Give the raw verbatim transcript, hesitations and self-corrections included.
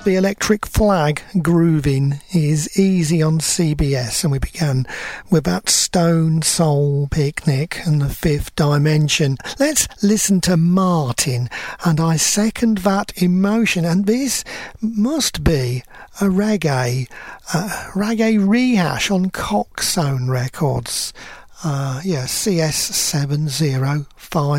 The Electric Flag grooving is easy on C B S, and we began with that Stone Soul Picnic and the Fifth Dimension. Let's listen to Martin, and I second that emotion, and this must be a reggae, uh, reggae rehash on Coxzone Records. Uh, yeah, C S seven zero five.